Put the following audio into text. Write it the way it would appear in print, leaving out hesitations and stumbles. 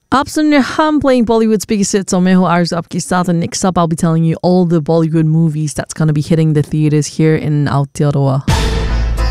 Absolutely, I'm playing Bollywood's biggest hits on Meho Arz Aapke Saath, and next up I'll be telling you all the Bollywood movies that's going to be hitting the theaters here in Aotearoa.